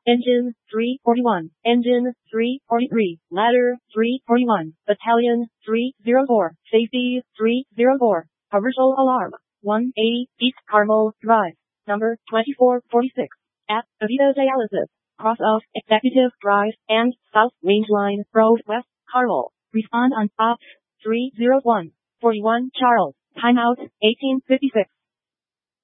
Engine 341, Engine 343, Ladder 341, Battalion 304, Safety 304, Commercial Alarm 180, East Carmel Drive, number 2446, at Avita Dialysis, cross of Executive Drive and South Rangeline Road, West Carmel. Respond on Ops 301, 41 Charles, timeout 1856.